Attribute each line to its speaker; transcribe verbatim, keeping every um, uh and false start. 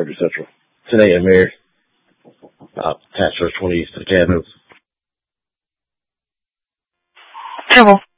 Speaker 1: Burger Central. Today I'm here. Uh, attached to twenty to the cabinets.
Speaker 2: Trouble.